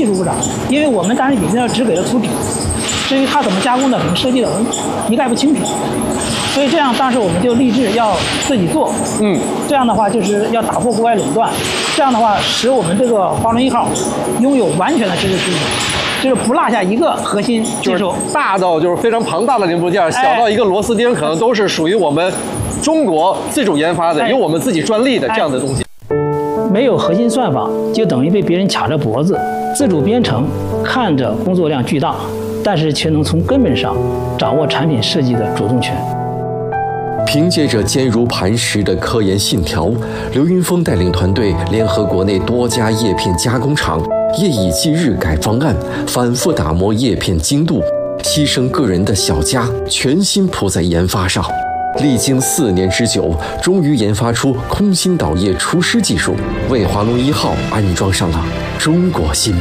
术部长，因为我们当时引进只给了图纸，至于他怎么加工的、怎么设计的，我们一概不清楚。所以这样，当时我们就立志要自己做。这样的话就是要打破国外垄断，这样的话使我们这个华龙1号拥有完全的知识基础。就是不落下一个核心技术， 大到就是非常庞大的零部件，小到一个螺丝钉，可能都是属于我们中国自主研发的，有我们自己专利的这样的东西。 没有核心算法，就等于被别人卡着脖子。自主编程看着工作量巨大，但是却能从根本上掌握产品设计的主动权。 凭借着坚如磐石的科研信条，刘云峰带领团队联合国内多家叶片加工厂，夜以继日改方案，反复打磨叶片精度，牺牲个人的小家，全心扑在研发上。历经4年之久，终于研发出空心导液除湿技术，为华龙1号安装上了中国心。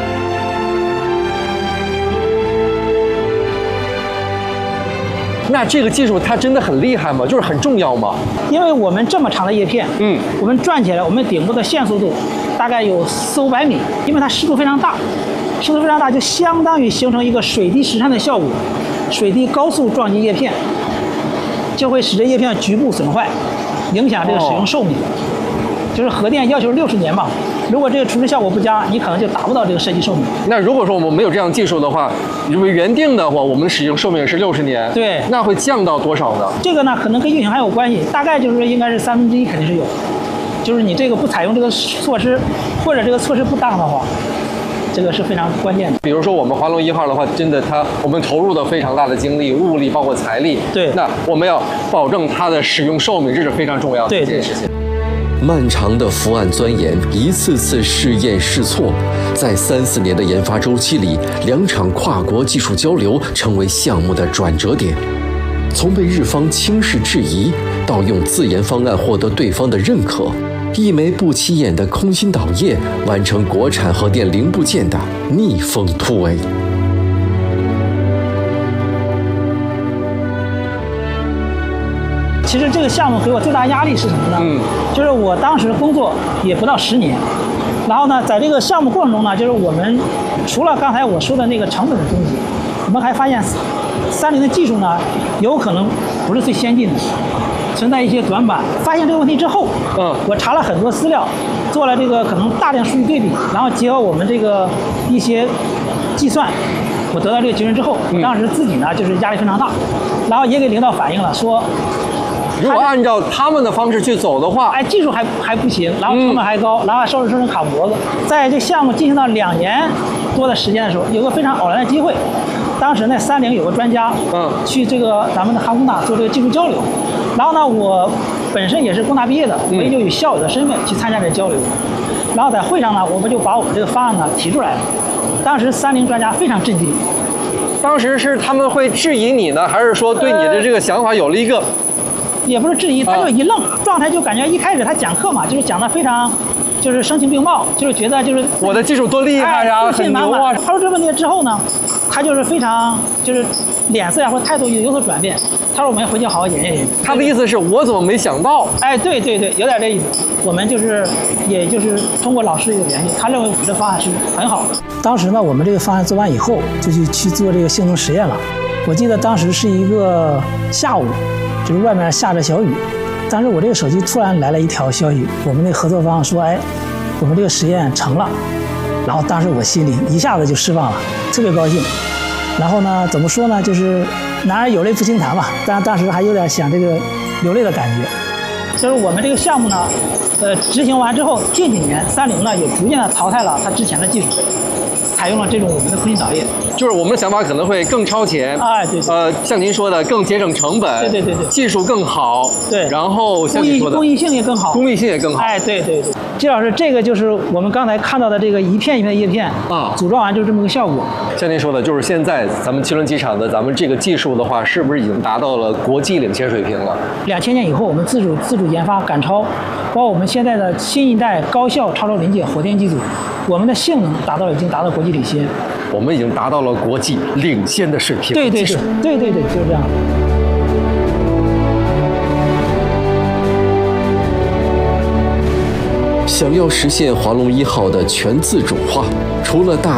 那这个技术它真的很厉害吗？就是很重要吗？ 因为我们这么长的叶片，我们转起来，我们顶部的线速度大概有400-500米，因为它湿度非常大，湿度非常大就相当于形成一个水滴石穿的效果，水滴高速撞击叶片，就会使这叶片局部损坏，影响这个使用寿命。就是核电要求60年嘛，如果这个除湿效果不佳，你可能就达不到这个设计寿命。 那如果说我们没有这样的技术的话，因为原定的话，我们的使用寿命是60年， 对， 那会降到多少呢？ 这个呢，可能跟运行还有关系，大概就是应该是1/3肯定是有，就是你这个不采用这个措施，或者这个措施不当的话。这个是非常关键的。 比如说我们华龙1号的话，真的我们投入了非常大的精力、物力，包括财力。 对， 那我们要保证它的使用寿命，这是非常重要的一件事情。 漫长的伏案钻研，一次次试验试错，在3-4年的研发周期里，2场跨国技术交流成为项目的转折点。从被日方轻视质疑，到用自研方案获得对方的认可，一枚不起眼的空心导液完成国产核电零部件的逆风突围。 其实这个项目给我最大压力是什么呢？就是我当时工作也不到10年，然后呢，在这个项目过程中呢，就是我们除了刚才我说的那个成本的东西，我们还发现30的技术呢，有可能不是最先进的，存在一些短板。发现这个问题之后，我查了很多资料，做了这个可能大量数据对比，然后结合我们这个一些计算，我得到这个结论之后，我当时自己呢就是压力非常大，然后也给领导反映了说。 如果按照他们的方式去走的话， 技术还不行，然后成本还高，然后受人卡脖子。在这项目进行到2年多的时间的时候，有个非常偶然的机会，当时那30有个专家，去这个咱们的航空大做这个技术交流，然后呢，我本身也是工大毕业的，我也就以校友的身份去参加这个交流，然后在会上呢，我们就把我们这个方案呢提出来了，当时30专家非常震惊。 当时是他们会质疑你呢，还是说对你的这个想法有了一个？ 也不是质疑，他就一愣，状态就感觉一开始他讲课嘛，就是讲的非常，就是声情并茂，就是觉得就是我的技术多厉害呀，很牛啊。 他说这问题之后呢，他就是非常就是脸色呀或态度有所转变。他说我们回去好好研究研究。 他的意思是我怎么没想到？ 对，有点这意思。我们就是也就是通过老师有联系，他认为我们这方案是很好的。当时呢，我们这个方案做完以后，就去做这个性能实验了。我记得当时是一个下午。就是外面下着小雨，当时我这个手机突然来了一条消息，我们那合作方说，我们这个实验成了，然后当时我心里一下子就释放了，特别高兴。然后呢，怎么说呢，就是男儿有泪不轻弹吧，但当时还有点想这个流泪的感觉。就是我们这个项目呢，执行完之后，近几年30呢也逐渐的淘汰了它之前的技术。采用了这种我们的空心导液， 就是我们的想法可能会更超前， 对， 像您说的更节省成本， 对， 技术更好， 对， 然后像您说的工艺性也更好，对，季老师，这个就是我们刚才看到的这个一片一片的叶片组装完就是这么个效果。 像您说的，就是现在咱们汽轮机厂的咱们这个技术的话，是不是已经达到了国际领先水平了 ？2000年以后，我们自主研发赶超，包括我们现在的新一代高效超超临界火电机组，我们的性能已经达到国际领先， 我们已经达到了国际领先的水平。 对，就是这样。 想要实现华龙1号的全自主化，除了大